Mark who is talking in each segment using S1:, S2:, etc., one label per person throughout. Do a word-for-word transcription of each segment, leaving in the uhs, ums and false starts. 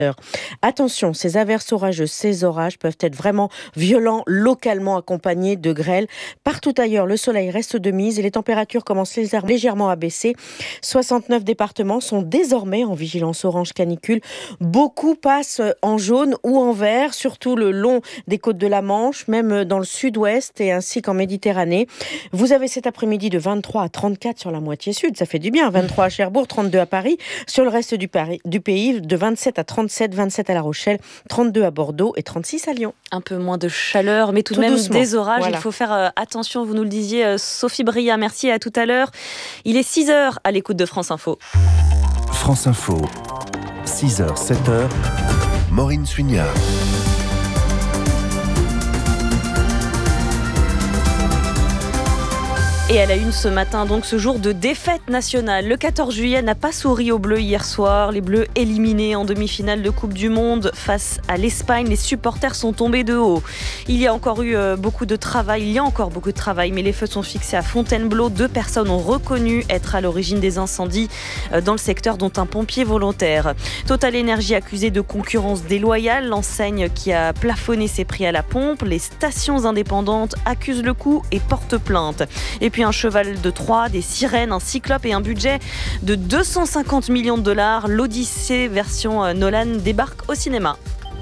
S1: Attention, ces averses orageuses, ces orages peuvent être vraiment violents, localement accompagnés de grêle. Partout ailleurs, le soleil reste de mise et les températures commencent légèrement à baisser. soixante-neuf départements sont désormais en vigilance orange canicule. Beaucoup passent en jaune ou en vert, surtout le long des côtes de la Manche, même dans le sud-ouest et ainsi qu'en Méditerranée. Vous avez cet après-midi de vingt-trois à trente-quatre sur la moitié sud, ça fait du bien. vingt-trois à Cherbourg, trente-deux à Paris. Sur le reste du, Paris, du pays, de vingt-sept à trente-sept, vingt-sept à La Rochelle, trente-deux à Bordeaux et trente-six à Lyon.
S2: Un peu moins de chaleur, mais tout, tout de même doucement. Des orages. Voilà. Il faut faire euh, attention, vous nous le disiez, euh, Sophie Bria. Merci et à tout à l'heure. Il est six heures à l'écoute de France Info.
S3: France Info, six heures, sept heures, Maureen Suignard.
S2: Et à la une ce matin, donc ce jour de défaite nationale. Le quatorze juillet n'a pas souri aux Bleus hier soir. Les Bleus éliminés en demi-finale de Coupe du Monde face à l'Espagne. Les supporters sont tombés de haut. Il y a encore eu euh, beaucoup de travail. Il y a encore beaucoup de travail, mais les feux sont fixés à Fontainebleau. Deux personnes ont reconnu être à l'origine des incendies euh, dans le secteur, dont un pompier volontaire. Total Énergie accusé de concurrence déloyale. L'enseigne qui a plafonné ses prix à la pompe. Les stations indépendantes accusent le coup et portent plainte. Et puis un cheval de Troie, des sirènes, un cyclope et un budget de deux cent cinquante millions de dollars. L'Odyssée version Nolan débarque au cinéma.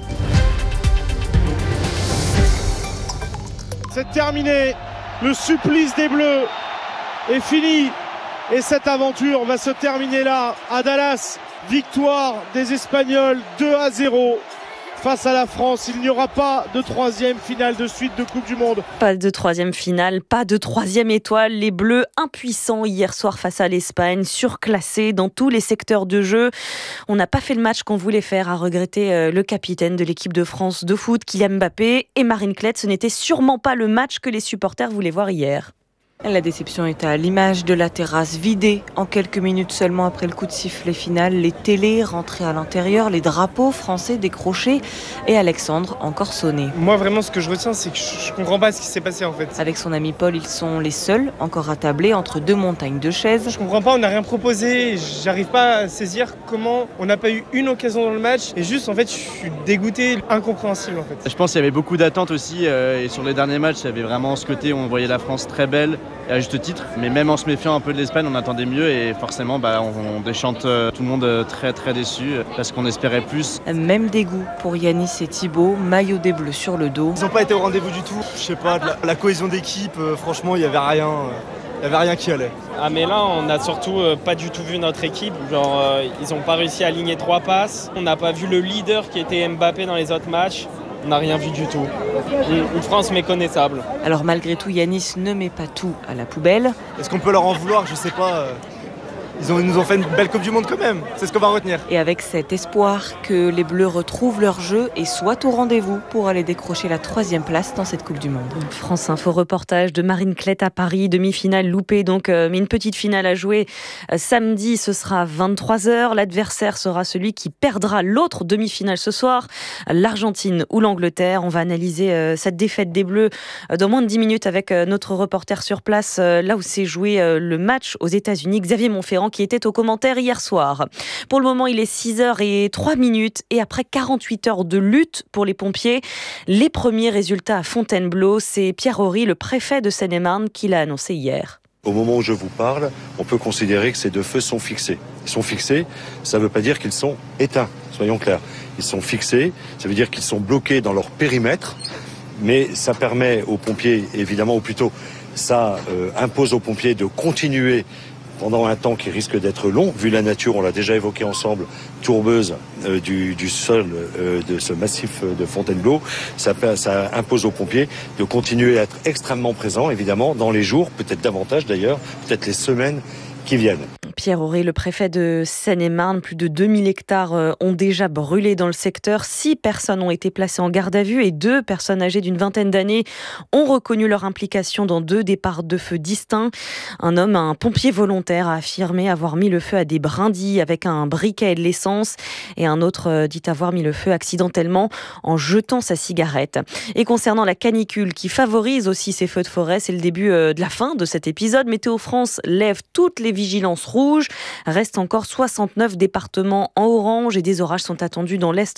S4: C'est terminé. Le supplice des Bleus est fini. Et cette aventure va se terminer là, à Dallas. Victoire des Espagnols deux à zéro. Face à la France, il n'y aura pas de troisième finale de suite de Coupe du Monde.
S2: Pas de troisième finale, pas de troisième étoile. Les Bleus impuissants hier soir face à l'Espagne, surclassés dans tous les secteurs de jeu. On n'a pas fait le match qu'on voulait faire, a regretté le capitaine de l'équipe de France de foot, Kylian Mbappé, et Marine Klett. Ce n'était sûrement pas le match que les supporters voulaient voir hier.
S5: La déception est à l'image de la terrasse vidée en quelques minutes seulement après le coup de sifflet final. Les télés rentrées à l'intérieur, les drapeaux français décrochés et Alexandre encore sonné.
S6: Moi vraiment ce que je retiens c'est que je comprends pas ce qui s'est passé en fait.
S5: Avec son ami Paul, ils sont les seuls encore attablés entre deux montagnes de chaises.
S6: Je comprends pas, on n'a rien proposé, j'arrive pas à saisir comment on n'a pas eu une occasion dans le match et juste en fait je suis dégoûté, incompréhensible en fait.
S7: Je pense qu'il y avait beaucoup d'attentes aussi euh, et sur les derniers matchs il y avait vraiment ce côté où on voyait la France très belle. À juste titre, mais même en se méfiant un peu de l'Espagne, on attendait mieux et forcément bah, on, on déchante euh, tout le monde très très déçu parce qu'on espérait plus.
S5: Même dégoût pour Yanis et Thibaut, maillot des Bleus sur le dos.
S8: Ils n'ont pas été au rendez-vous du tout, je sais pas, de la, la cohésion d'équipe, euh, franchement il n'y avait rien. Euh... Il n'y avait rien qui allait.
S9: Ah mais là on n'a surtout euh, pas du tout vu notre équipe, genre euh, ils n'ont pas réussi à aligner trois passes, on n'a pas vu le leader qui était Mbappé dans les autres matchs. On n'a rien vu du tout. Une France méconnaissable.
S5: Alors malgré tout, Yanis ne met pas tout à la poubelle.
S8: Est-ce qu'on peut leur en vouloir ? Je sais pas. Ils, ont, ils nous ont fait une belle Coupe du Monde quand même. C'est ce qu'on va retenir.
S5: Et avec cet espoir que les Bleus retrouvent leur jeu et soient au rendez-vous pour aller décrocher la troisième place dans cette Coupe du Monde.
S2: France Info reportage de Marine Klett à Paris. Demi-finale loupée donc, euh, mais une petite finale à jouer euh, samedi. Ce sera vingt-trois heures. L'adversaire sera celui qui perdra l'autre demi-finale ce soir, l'Argentine ou l'Angleterre. On va analyser euh, cette défaite des Bleus euh, dans moins de dix minutes avec euh, notre reporter sur place, euh, là où s'est joué euh, le match aux États-Unis, Xavier Monferrand, qui était aux commentaires hier soir. Pour le moment, il est six heures zéro trois minutes et après quarante-huit heures de lutte pour les pompiers, les premiers résultats à Fontainebleau, c'est Pierre Horry, le préfet de Seine-et-Marne, qui l'a annoncé hier.
S10: Au moment où je vous parle, on peut considérer que ces deux feux sont fixés. Ils sont fixés, ça ne veut pas dire qu'ils sont éteints, soyons clairs. Ils sont fixés, ça veut dire qu'ils sont bloqués dans leur périmètre, mais ça permet aux pompiers, évidemment, ou plutôt, ça euh, impose aux pompiers de continuer pendant un temps qui risque d'être long, vu la nature, on l'a déjà évoqué ensemble, tourbeuse euh, du, du sol euh, de ce massif de Fontainebleau, ça, ça impose aux pompiers de continuer à être extrêmement présents, évidemment, dans les jours, peut-être davantage d'ailleurs, peut-être les semaines qui viennent.
S2: Pierre Horry, le préfet de Seine-et-Marne, plus de deux mille hectares ont déjà brûlé dans le secteur. Six personnes ont été placées en garde à vue et deux personnes âgées d'une vingtaine d'années ont reconnu leur implication dans deux départs de feu distincts. Un homme, un pompier volontaire, a affirmé avoir mis le feu à des brindilles avec un briquet et de l'essence, et un autre dit avoir mis le feu accidentellement en jetant sa cigarette. Et concernant la canicule qui favorise aussi ces feux de forêt, c'est le début de la fin de cet épisode. Météo France lève toutes les vigilances rouges. Reste encore soixante-neuf départements en orange et des orages sont attendus dans l'est